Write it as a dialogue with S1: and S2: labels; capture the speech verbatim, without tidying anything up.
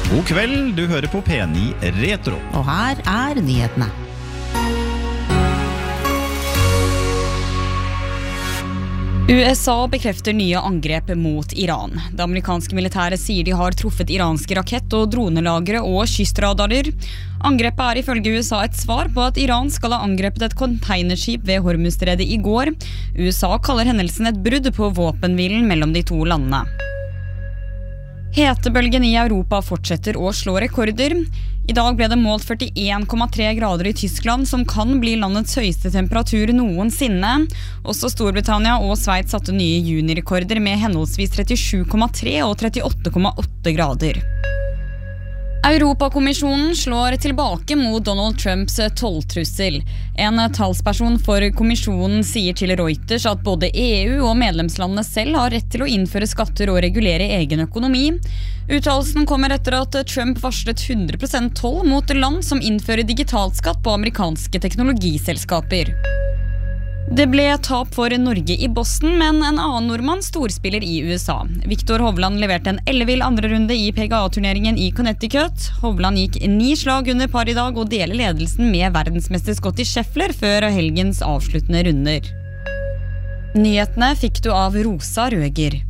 S1: God kveld, du hører på P ni Retro.
S2: Og her er nyhetene. U S A bekrefter nye angrep mot Iran. Det amerikanske militæret sier de har truffet iranske rakett- og dronelagre og kystradarer. Angrepet er ifølge U S A et svar på at Iran skal ha angrepet et containerskip ved Hormuzstredet i går. U S A kaller hendelsen et brudd på våpenhvilen mellom de to landene. Hetebølgen i Europa fortsetter å slå rekorder. I dag ble det målt førtien komma tre grader i Tyskland, som kan bli landets høyeste temperatur noensinne. Også Storbritannia og Sveits satte nye junirekorder med henholdsvis trettisju komma tre og trettiåtte komma åtte grader. Europakommisjonen slår tilbake mot Donald Trumps tolltrussel. En talsperson for kommisjonen sier til Reuters at både E U og medlemslandene selv har rett til å innføre skatter og regulere egen økonomi. Uttalelsen kommer etter at Trump varslet hundre prosent toll mot land som innfører digitalskatt på amerikanske teknologiselskaper. Det ble tap for Norge i Boston, men en annen nordmann storspiller i U S A. Victor Hovland leverte en ellevill andre runde i P G A-turneringen i Connecticut. Hovland gikk ni slag under par i dag og deler ledelsen med verdensmester Scottie Scheffler før helgens avsluttende runder. Nyhetene fikk du av Rosa Røger.